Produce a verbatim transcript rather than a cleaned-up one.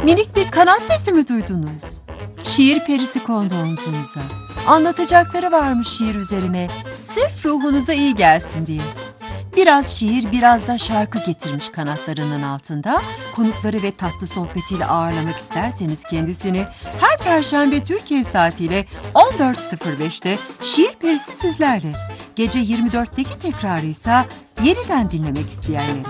Minik bir kanat sesi mi duydunuz? Şiir perisi kondu omzunuza. Anlatacakları varmış şiir üzerine, sırf ruhunuza iyi gelsin diye. Biraz şiir, biraz da şarkı getirmiş kanatlarının altında. Konukları ve tatlı sohbetiyle ağırlamak isterseniz kendisini her Perşembe Türkiye saatiyle on dört sıfır beşte Şiir Perisi sizlerle. Gece yirmi dörtteki tekrarı ise yeniden dinlemek isteyenlere.